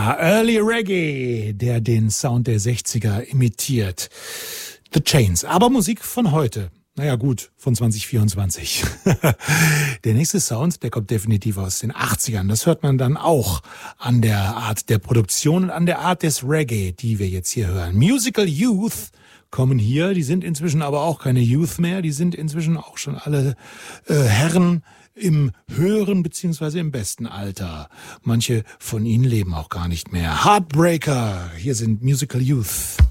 Ja, Early Reggae, der den Sound der 60er imitiert. The Chains, aber Musik von heute. Naja gut, von 2024. Der nächste Sound, der kommt definitiv aus den 80ern. Das hört man dann auch an der Art der Produktion und an der Art des Reggae, die wir jetzt hier hören. Musical Youth kommen hier, die sind inzwischen aber auch keine Youth mehr, die sind inzwischen auch schon alle Herren im höheren beziehungsweise im besten Alter. Manche von ihnen leben auch gar nicht mehr. Heartbreaker, hier sind Musical Youth.